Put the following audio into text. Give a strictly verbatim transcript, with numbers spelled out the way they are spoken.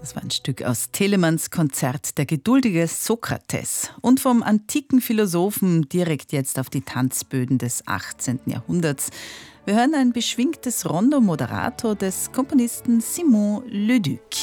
Das war ein Stück aus Telemanns Konzert Der geduldige Sokrates und vom antiken Philosophen direkt jetzt auf die Tanzböden des achtzehnten Jahrhunderts. Wir hören ein beschwingtes Rondo Moderato des Komponisten Simon Leduc.